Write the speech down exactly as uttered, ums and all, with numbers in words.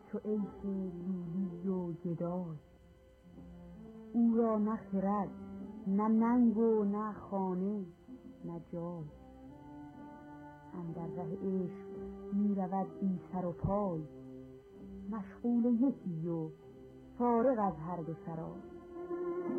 چو عیش لولی و گدای. او را نه خرد نه ننگ و نه خانه نه جای. اندر ره عشق می رود بی سر و پای. مشغول یکی و فارغ از هر دو سرای.